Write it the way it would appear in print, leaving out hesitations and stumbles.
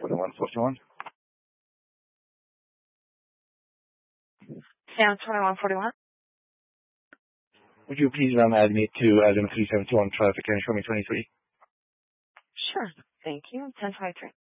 2141. Sam 2141. Would you please add me to item 372 on traffic and show me 23? Sure. Thank you. 1023.